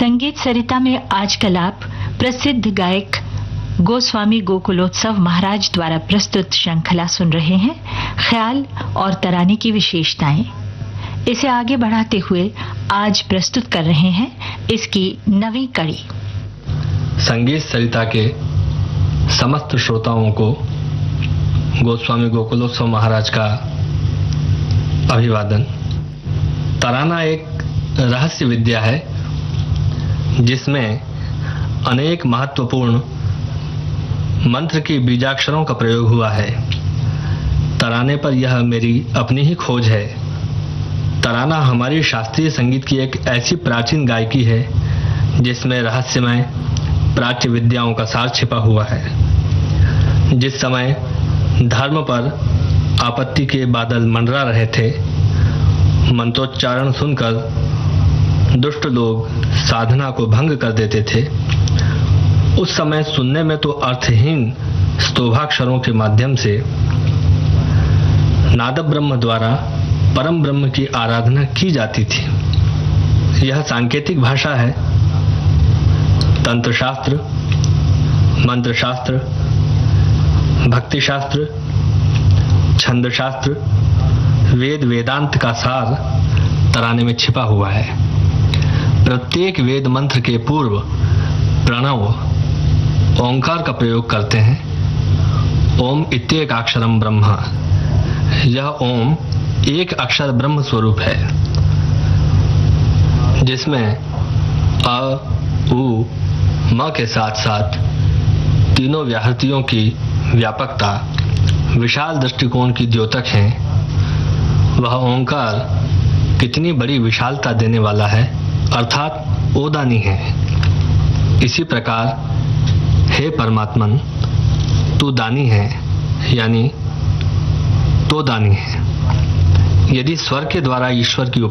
संगीत सरिता में आजकल आप प्रसिद्ध गायक गोस्वामी गोकुलोत्सव महाराज द्वारा प्रस्तुत श्रृंखला सुन रहे हैं, ख्याल और तराने की विशेषताएं। इसे आगे बढ़ाते हुए आज प्रस्तुत कर रहे हैं इसकी नवीं कड़ी। संगीत सरिता के समस्त श्रोताओं को गोस्वामी गोकुलोत्सव महाराज का अभिवादन। तराना एक रहस्य विद्या है जिसमें अनेक महत्वपूर्ण मंत्र की बीजाक्षरों का प्रयोग हुआ है। तराने पर यह मेरी अपनी ही खोज है। तराना हमारी शास्त्रीय संगीत की एक ऐसी प्राचीन गायकी है जिसमें रहस्यमय प्राच्य विद्याओं का सार छिपा हुआ है। जिस समय धर्म पर आपत्ति के बादल मंडरा रहे थे, मंत्रोच्चारण सुनकर दुष्ट लोग साधना को भंग कर देते थे, उस समय सुनने में तो अर्थहीन स्तोभाक्षरों के माध्यम से नाद ब्रह्म द्वारा परम ब्रह्म की आराधना की जाती थी। यह सांकेतिक भाषा है। तंत्र शास्त्र, मंत्र शास्त्र, भक्ति शास्त्र, छंद शास्त्र, वेद वेदांत का सार तराने में छिपा हुआ है। प्रत्येक वेद मंत्र के पूर्व प्रणव ओंकार का प्रयोग करते हैं। ओम इत्येकाक्षरम ब्रह्म। यह ओम एक अक्षर ब्रह्म स्वरूप है जिसमें अ, उ, म के साथ साथ तीनों व्याहृतियों की व्यापकता विशाल दृष्टिकोण की द्योतक है। वह ओंकार कितनी बड़ी विशालता देने वाला है, अर्थात ओदानी है। इसी प्रकार हे परमात्मन, तू दानी है, यानी तो दानी है। यदि स्वर के द्वारा ईश्वर की